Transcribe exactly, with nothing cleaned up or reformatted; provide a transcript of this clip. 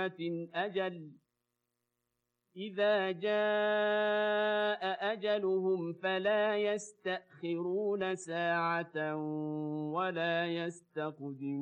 ساعة أجل إذا جاء أجلهم فلا يستأخرون ساعة ولا يستقدمون